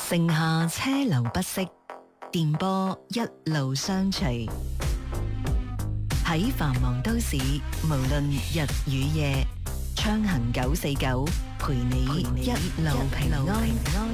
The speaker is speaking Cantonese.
城下車流不息，電波一路相隨。喺繁忙都市，無論日與夜，暢行949，陪你一路平安。